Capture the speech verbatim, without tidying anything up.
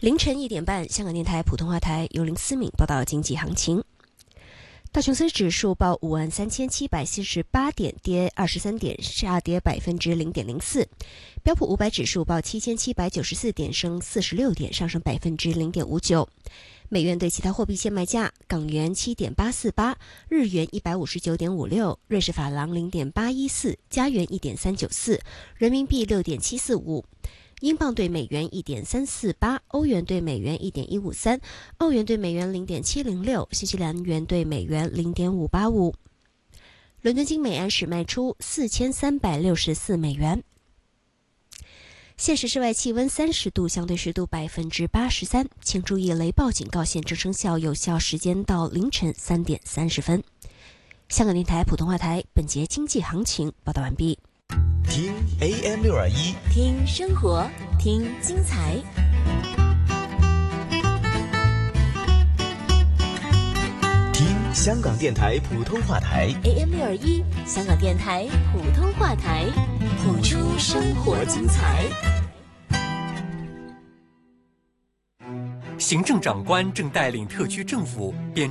凌晨一点半，香港电台普通话台由林思敏报道经济行情。道琼斯指数报五万三千七百四十八点，跌二十三点，下跌百分之零点零四。标普五百指数报七千七百九十四点，升四十六点，上升百分之零点五九。美元对其他货币现卖价：港元七点八四八，日元一百五十九点五六，瑞士法郎零点八一四，加元一点三九四，人民币六点七四五。英镑对美元 一点三四八， 欧元对美元 一点一五三， 澳元对美元 零点七零六， 新西兰元对美元 零点五八五。伦敦金每安士卖出四千三百六十四美元。现时室外气温三十度，相对湿度百分之八十三，请注意雷暴警告现正生效，有效时间到凌晨三点三十分。香港电台普通话台本节经济行情报道完毕。 听 A M 六二一， 听生活，听精彩。 听香港电台普通话台 A M 六二一，香港电台普通话台，谱出生活精彩。 行政长官正带领特区政府编